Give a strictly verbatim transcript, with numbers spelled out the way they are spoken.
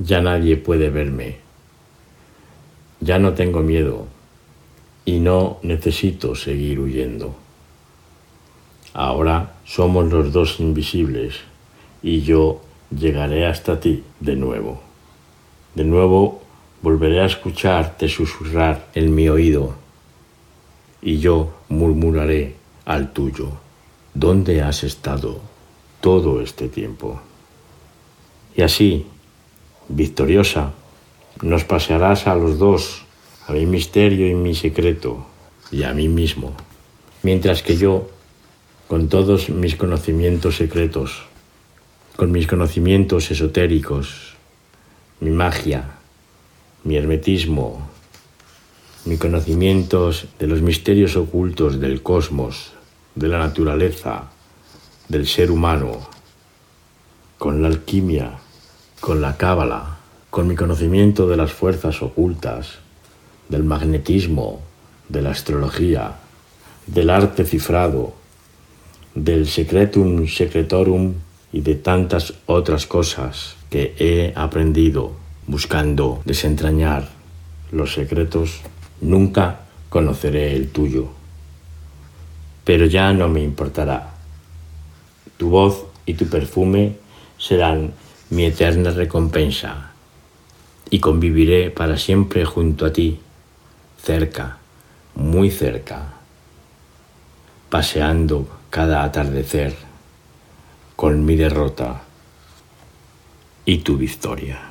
Ya nadie puede verme. Ya no tengo miedo y no necesito seguir huyendo. Ahora somos los dos invisibles y yo llegaré hasta ti de nuevo. De nuevo volveré a escucharte susurrar en mi oído y yo murmuraré al tuyo: ¿dónde has estado todo este tiempo? Y así, victoriosa, nos pasearás a los dos, a mi misterio y mi secreto, y a mí mismo, mientras que yo, con todos mis conocimientos secretos, con mis conocimientos esotéricos, mi magia, mi hermetismo, mis conocimientos de los misterios ocultos del cosmos, de la naturaleza, del ser humano, con la alquimia, con la cábala, con mi conocimiento de las fuerzas ocultas, del magnetismo, de la astrología, del arte cifrado, del secretum secretorum y de tantas otras cosas que he aprendido buscando desentrañar los secretos, nunca conoceré el tuyo. Pero ya no me importará. Tu voz y tu perfume serán mi eterna recompensa y conviviré para siempre junto a ti, cerca, muy cerca, paseando cada atardecer con mi derrota y tu victoria.